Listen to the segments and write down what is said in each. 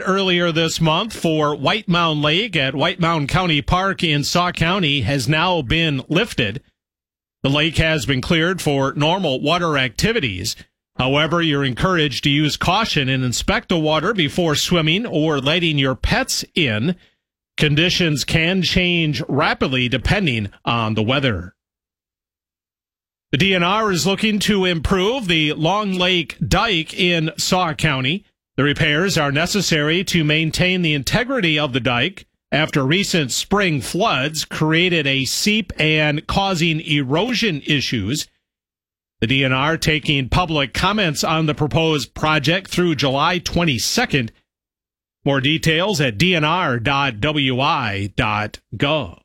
earlier this month for White Mound Lake at White Mound County Park in Sauk County has now been lifted. The lake has been cleared for normal water activities. However, you're encouraged to use caution and inspect the water before swimming or letting your pets in. Conditions can change rapidly depending on the weather. The DNR is looking to improve the Long Lake Dike in Sauk County. The repairs are necessary to maintain the integrity of the dike after recent spring floods created a seep and causing erosion issues. The DNR taking public comments on the proposed project through July 22nd. More details at dnr.wi.gov.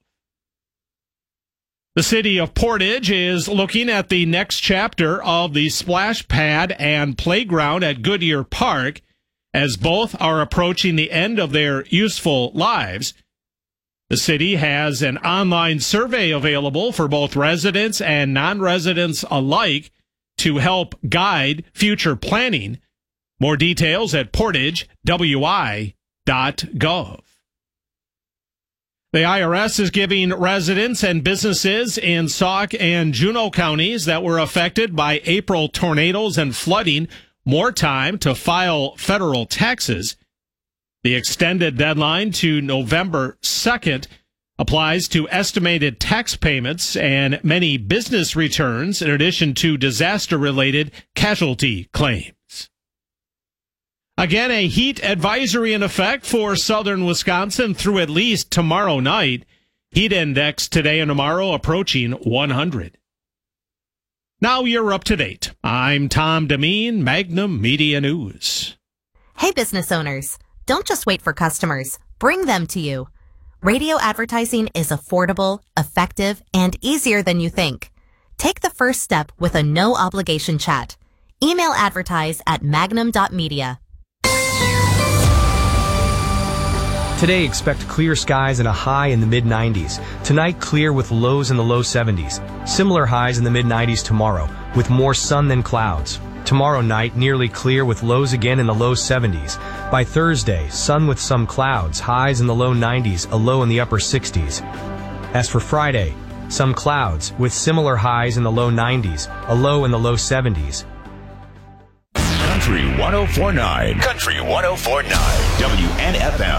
The city of Portage is looking at the next chapter of the splash pad and playground at Goodyear Park, as both are approaching the end of their useful lives. The city has an online survey available for both residents and non-residents alike to help guide future planning. More details at portagewi.gov. The IRS is giving residents and businesses in Sauk and Juneau counties that were affected by April tornadoes and flooding more time to file federal taxes. The extended deadline to November 2nd applies to estimated tax payments and many business returns, in addition to disaster-related casualty claims. Again, a heat advisory in effect for southern Wisconsin through at least tomorrow night. Heat index today and tomorrow approaching 100. Now you're up to date. I'm Tom Demeen, Magnum Media News. Hey, business owners, don't just wait for customers. Bring them to you. Radio advertising is affordable, effective, and easier than you think. Take the first step with a no-obligation chat. Email advertise at magnum.media. Today, expect clear skies and a high in the mid-90s. Tonight, clear with lows in the low 70s. Similar highs in the mid-90s tomorrow, with more sun than clouds. Tomorrow night, nearly clear with lows again in the low 70s. By Thursday, sun with some clouds, highs in the low 90s, a low in the upper 60s. As for Friday, some clouds, with similar highs in the low 90s, a low in the low 70s. Country 104.9. Country 104.9. WNFM.